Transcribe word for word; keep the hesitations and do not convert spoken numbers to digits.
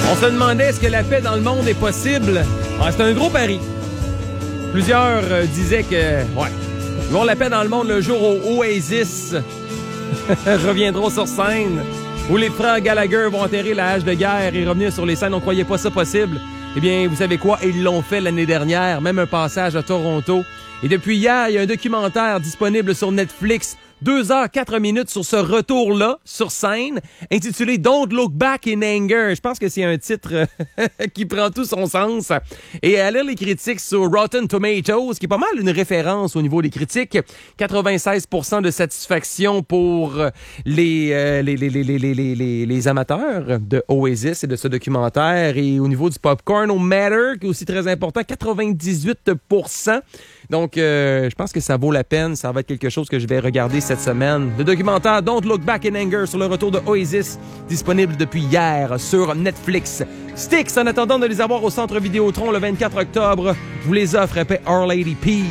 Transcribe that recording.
On se demandait est-ce que la paix dans le monde est possible. Ah, c'est un gros pari. Plusieurs euh, disaient que, ouais, ils vont la paix dans le monde le jour où Oasis reviendront sur scène, où les frères Gallagher vont enterrer la hache de guerre et revenir sur les scènes. On croyait pas ça possible. Eh bien, vous savez quoi? Ils l'ont fait l'année dernière, même un passage à Toronto. Et depuis hier, il y a un documentaire disponible sur Netflix, deux heures quatre minutes sur ce retour-là, sur scène, intitulé Don't Look Back in Anger. Je pense que c'est un titre qui prend tout son sens. Et à lire les critiques sur Rotten Tomatoes, qui est pas mal une référence au niveau des critiques, quatre-vingt-seize pour cent de satisfaction pour les, euh, les, les, les, les, les, les, les amateurs de Oasis et de ce documentaire. Et au niveau du popcorn au Matter, qui est aussi très important, quatre-vingt-dix-huit pour cent. Donc, euh, je pense que ça vaut la peine. Ça va être quelque chose que je vais regarder cette semaine. Le documentaire Don't Look Back in Anger sur le retour de Oasis, disponible depuis hier sur Netflix. Styx, en attendant de les avoir au Centre Vidéotron le vingt-quatre octobre, vous les offre épais Our Lady P.